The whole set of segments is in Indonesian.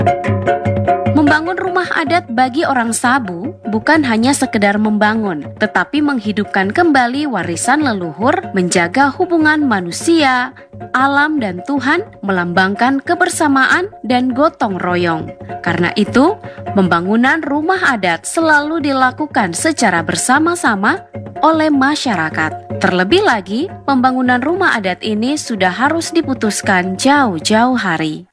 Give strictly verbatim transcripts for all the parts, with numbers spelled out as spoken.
Membangun rumah adat bagi orang Sabu bukan hanya sekedar membangun, tetapi menghidupkan kembali warisan leluhur, menjaga hubungan manusia, alam dan Tuhan, melambangkan kebersamaan dan gotong royong. Karena itu, pembangunan rumah adat selalu dilakukan secara bersama-sama oleh masyarakat. Terlebih lagi, pembangunan rumah adat ini sudah harus diputuskan jauh-jauh hari.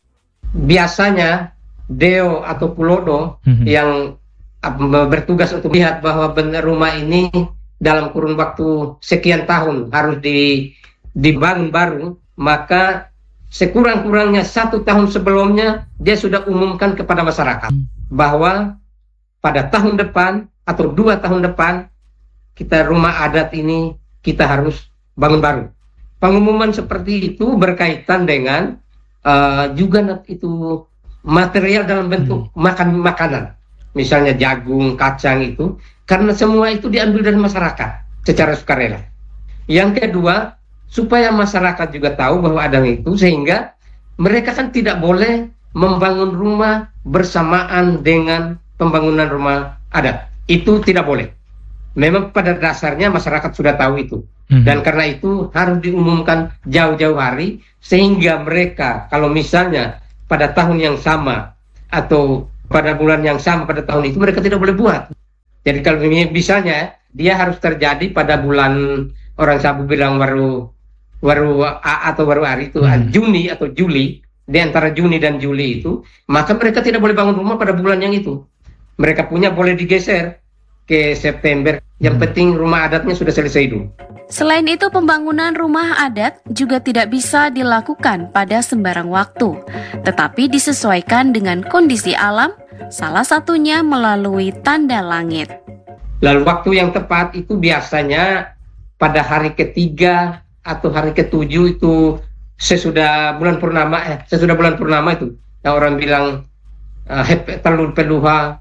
Biasanya Deo atau Pulodo mm-hmm. yang bertugas untuk melihat bahwa benar rumah ini dalam kurun waktu sekian tahun harus di, dibangun baru, maka sekurang-kurangnya satu tahun sebelumnya dia sudah umumkan kepada masyarakat bahwa pada tahun depan atau dua tahun depan kita rumah adat ini kita harus bangun baru. Pengumuman seperti itu berkaitan dengan uh, juga itu material dalam bentuk makan makanan, misalnya jagung, kacang itu, karena semua itu diambil dari masyarakat secara sukarela. Yang kedua, supaya masyarakat juga tahu bahwa ada itu, sehingga mereka kan tidak boleh membangun rumah bersamaan dengan pembangunan rumah adat. Itu tidak boleh. Memang pada dasarnya masyarakat sudah tahu itu. Mm-hmm. Dan karena itu harus diumumkan jauh-jauh hari, sehingga mereka kalau misalnya pada tahun yang sama atau pada bulan yang sama pada tahun itu mereka tidak boleh buat. Jadi kalau misalnya dia harus terjadi pada bulan orang Sabu bilang baru baru A atau baru hari itu hmm. Juni atau Juli, di antara Juni dan Juli itu, maka mereka tidak boleh bangun rumah pada bulan yang itu. Mereka punya boleh digeser ke September. Yang hmm. penting rumah adatnya sudah selesai dulu. Selain itu, pembangunan rumah adat juga tidak bisa dilakukan pada sembarang waktu, tetapi disesuaikan dengan kondisi alam, salah satunya melalui tanda langit. Lalu waktu yang tepat itu biasanya pada hari ketiga atau hari ketujuh itu sesudah bulan purnama, eh, sesudah bulan purnama itu, yang orang bilang uh, telur peluha,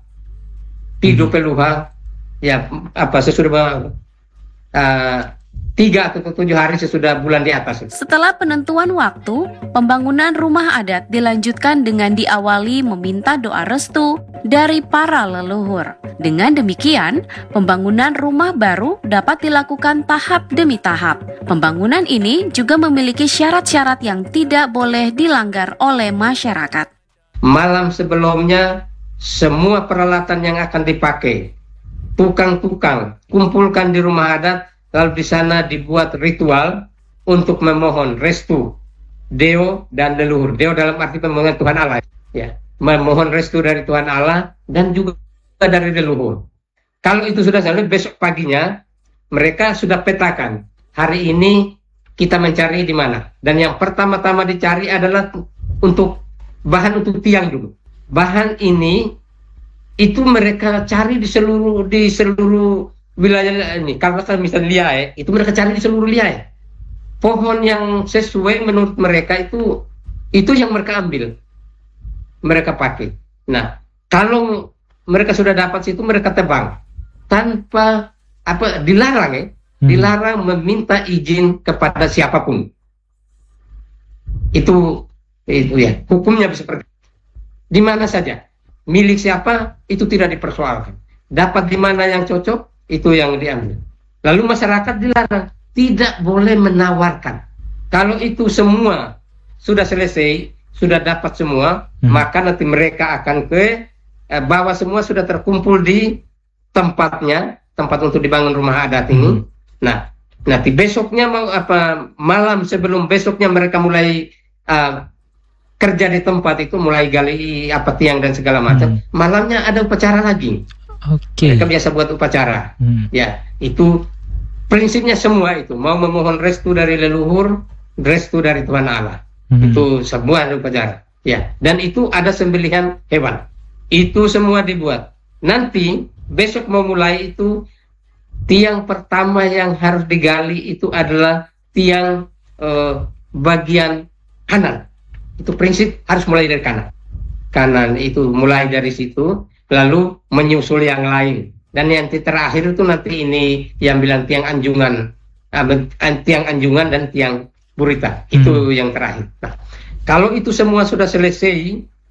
tidu peluha, ya apa sesudah uh, tiga atau tujuh hari sesudah bulan di atas. Setelah penentuan waktu, pembangunan rumah adat dilanjutkan dengan diawali meminta doa restu dari para leluhur. Dengan demikian, pembangunan rumah baru dapat dilakukan tahap demi tahap. Pembangunan ini juga memiliki syarat-syarat yang tidak boleh dilanggar oleh masyarakat. Malam sebelumnya, semua peralatan yang akan dipakai, tukang-tukang, kumpulkan di rumah adat. Lalu di sana dibuat ritual untuk memohon restu Deo dan leluhur. Deo dalam arti memohon Tuhan Allah, ya, memohon restu dari Tuhan Allah dan juga dari leluhur. Kalau itu sudah selesai, besok paginya mereka sudah petakan hari ini kita mencari di mana. Dan yang pertama-tama dicari adalah untuk bahan untuk tiang dulu. Bahan ini itu mereka cari di seluruh di seluruh wilayah ini. Kalau misalnya liai, itu mereka cari di seluruh liai. Pohon yang sesuai menurut mereka itu itu yang mereka ambil, mereka pakai. Nah, kalau mereka sudah dapat situ, mereka tebang tanpa apa dilarang ya, hmm. dilarang meminta izin kepada siapapun. Itu itu ya, hukumnya seperti di mana saja, milik siapa itu tidak dipersoalkan. Dapat di mana yang cocok itu yang diambil. Lalu masyarakat dilarang, tidak boleh menawarkan. Kalau itu semua sudah selesai, sudah dapat semua, hmm. maka nanti mereka akan ke eh, bahwa semua sudah terkumpul di tempatnya, tempat untuk dibangun rumah adat ini. Hmm. Nah, nanti besoknya mau apa malam sebelum besoknya mereka mulai uh, kerja di tempat itu, mulai gali apa tiang dan segala macam. Hmm. Malamnya ada upacara lagi. Okay. Mereka biasa buat upacara, hmm. ya itu prinsipnya semua itu mau memohon restu dari leluhur, restu dari Tuhan Allah, hmm. itu semua ada upacara, ya. Dan itu ada sembelihan hewan, itu semua dibuat. Nanti besok mau mulai itu tiang pertama yang harus digali itu adalah tiang eh, bagian kanan. Itu prinsip harus mulai dari kanan. Kanan itu mulai dari situ. Lalu menyusul yang lain, dan yang terakhir itu nanti ini yang bilang tiang anjungan, uh, tiang anjungan dan tiang burita, hmm. itu yang terakhir. Nah, kalau itu semua sudah selesai,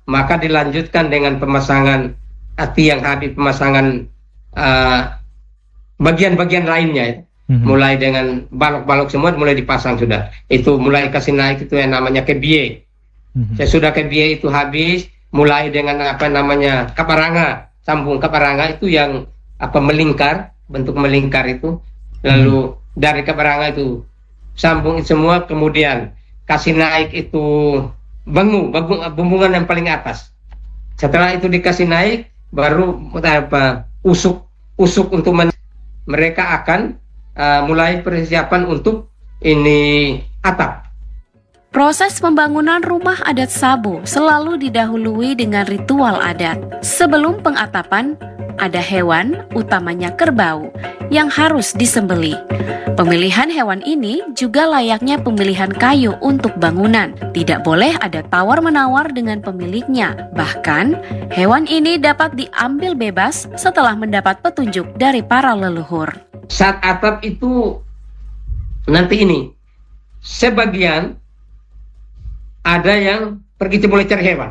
maka dilanjutkan dengan pemasangan uh, tiang habis, pemasangan uh, bagian-bagian lainnya ya. Mm-hmm. Mulai dengan balok-balok semua mulai dipasang sudah. Itu mulai kasih naik itu yang namanya kebie. Mm-hmm. Sesudah kebie itu habis, mulai dengan apa namanya kaparanga, sambung kaparanga itu yang apa melingkar, bentuk melingkar itu. Lalu mm-hmm. dari kaparanga itu sambung semua, kemudian kasih naik itu bangu, bangu bumbungan yang paling atas. Setelah itu dikasih naik, baru apa usuk usuk untuk men- mereka akan Uh, mulai persiapan untuk ini atap. Proses pembangunan rumah adat Sabo selalu didahului dengan ritual adat. Sebelum pengatapan, ada hewan, utamanya kerbau, yang harus disembeli. Pemilihan hewan ini juga layaknya pemilihan kayu untuk bangunan. Tidak boleh ada tawar-menawar dengan pemiliknya. Bahkan, hewan ini dapat diambil bebas setelah mendapat petunjuk dari para leluhur. Saat atap itu nanti ini sebagian ada yang pergi mulai cari hewan.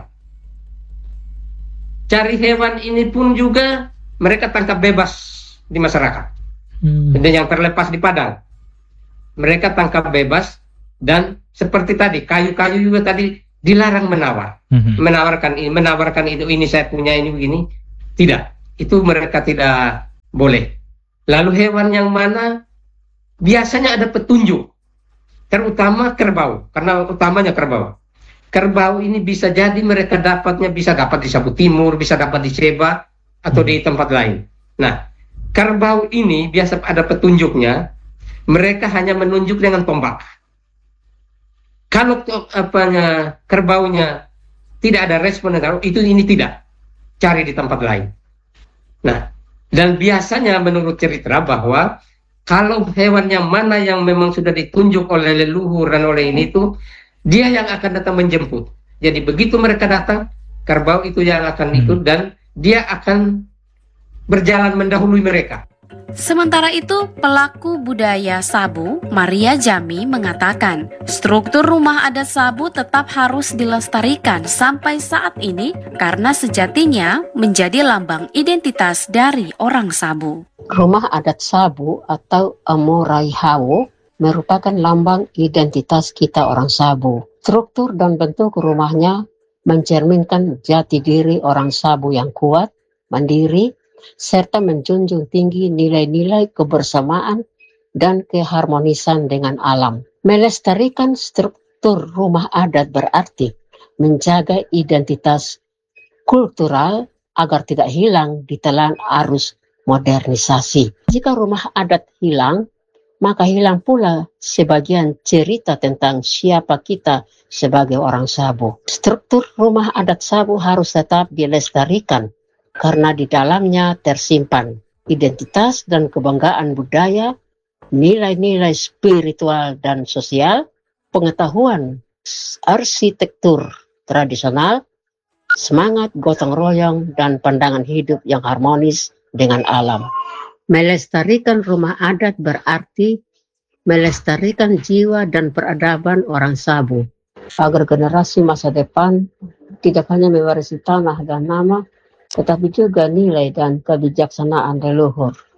Cari hewan ini pun juga mereka tangkap bebas di masyarakat. Hmm. Dan yang terlepas di padang mereka tangkap bebas, dan seperti tadi kayu-kayu juga tadi dilarang menawar. Hmm. Menawarkan ini, menawarkan itu ini saya punya ini begini. Tidak, itu mereka tidak boleh. Lalu hewan yang mana biasanya ada petunjuk, terutama kerbau, karena utamanya kerbau. Kerbau ini bisa jadi mereka dapatnya bisa dapat di Sabu Timur, bisa dapat di Seba atau di tempat lain. Nah, kerbau ini biasa ada petunjuknya, mereka hanya menunjuk dengan tombak. Kalau apanya kerbaunya tidak ada respon, itu ini tidak, cari di tempat lain. Nah, dan biasanya menurut cerita bahwa kalau hewan yang mana yang memang sudah ditunjuk oleh leluhur dan oleh ini itu, dia yang akan datang menjemput. Jadi begitu mereka datang, kerbau itu yang akan ikut dan dia akan berjalan mendahului mereka. Sementara itu, pelaku budaya Sabu, Maria Jami, mengatakan struktur rumah adat Sabu tetap harus dilestarikan sampai saat ini karena sejatinya menjadi lambang identitas dari orang Sabu. Rumah adat Sabu atau Amoraihawo merupakan lambang identitas kita orang Sabu. Struktur dan bentuk rumahnya mencerminkan jati diri orang Sabu yang kuat, mandiri, serta menjunjung tinggi nilai-nilai kebersamaan dan keharmonisan dengan alam. Melestarikan struktur rumah adat berarti menjaga identitas kultural agar tidak hilang di telan arus modernisasi. Jika rumah adat hilang, maka hilang pula sebagian cerita tentang siapa kita sebagai orang Sabu. Struktur rumah adat Sabu harus tetap dilestarikan karena di dalamnya tersimpan identitas dan kebanggaan budaya, nilai-nilai spiritual dan sosial, pengetahuan arsitektur tradisional, semangat gotong royong, dan pandangan hidup yang harmonis dengan alam. Melestarikan rumah adat berarti melestarikan jiwa dan peradaban orang Sabu, agar generasi masa depan tidak hanya mewarisi tanah dan nama, tetapi juga nilai dan kebijaksanaan leluhur.